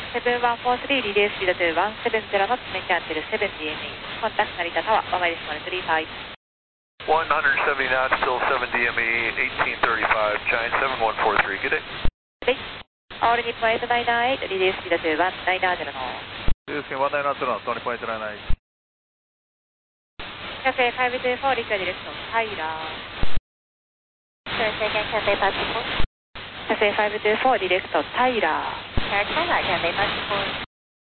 7143 relay speed to 170 knots, maintain till 70 DME. Contact Narita Tower, 135. 170 knots, still 7 DME, 1835, Giant 7143, good day. Good day. All Nippon 898, relay speed to 190 knots. Houston 190 knots, 20.99. Cafe 524, return direct to Tyler. Second Cafe 54. Cafe 524, direct to Tyler. Tyler, Cafe 54.